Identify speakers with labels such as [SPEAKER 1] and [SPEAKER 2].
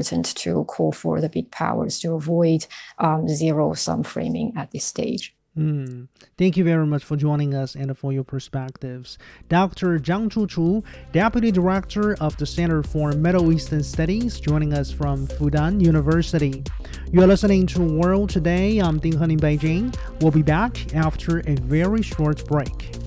[SPEAKER 1] important to call for the big powers to avoid zero-sum framing at this stage.
[SPEAKER 2] Thank you very much for joining us and for your perspectives. Dr. Zhang Chuchu, Deputy Director of the Center for Middle Eastern Studies, joining us from Fudan University. You are listening to World Today. I'm Ding Hen in Beijing. We'll be back after a very short break.